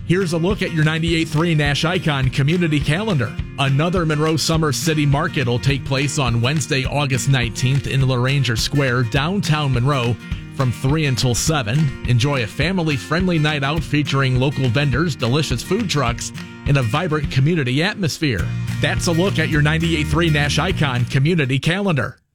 Here's a look at your 98.3 Nash Icon community calendar. Another Monroe Summer City Market will take place on Wednesday, August 19th in LaRanger Square, downtown Monroe, from 3 until 7. Enjoy a family-friendly night out featuring local vendors, delicious food trucks, and a vibrant community atmosphere. That's a look at your 98.3 Nash Icon community calendar.